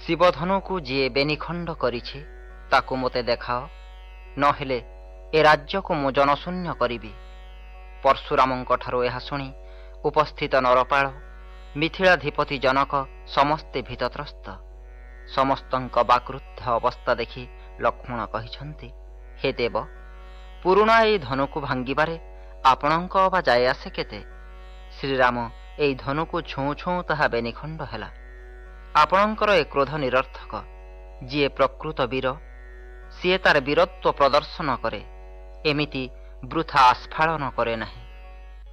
ଶିବଧନୁକୁ ଯିଏ ବେନିଖଣ୍ଡ କରିଛି ତାକୁ ମୋତେ ଦେଖାଅ, ନହେଲେ ଏ ରାଜ୍ୟକୁ ମୁଁ ଜନଶୂନ୍ୟ କରିବି। ପରଶୁରାମଙ୍କଠାରୁ ଏହା ଶୁଣି ଉପସ୍ଥିତ ନରପାଳ, ମିଥିଳାଧିପତି ଜନକ ସମସ୍ତେ ଭୀତତ୍ରସ୍ତ। ସମସ୍ତଙ୍କ ବାକ୍ରୁଦ୍ଧ ଅବସ୍ଥା ଦେଖି ଲକ୍ଷ୍ମଣ କହିଛନ୍ତି, ହେ ଦେବ, ପୁରୁଣା ଏହି ଧନୁକୁ ଭାଙ୍ଗିବାରେ ଆପଣଙ୍କ ଅବା ଯାଏ ଆସେ କେତେ? ଶ୍ରୀରାମ ଏହି ଧନୁକୁ ଛୁଉଁ ଛୁଉଁ ତାହା ବେନିଖଣ୍ଡ ହେଲା। ଆପଣଙ୍କର ଏ କ୍ରୋଧ ନିରର୍ଥକ। ଯିଏ ପ୍ରକୃତ ବୀର ସିଏ ତାର ବୀରତ୍ୱ ପ୍ରଦର୍ଶନ କରେ, ଏମିତି ବୃଥା ଆସ୍ଫାଳନ କରେ ନାହିଁ।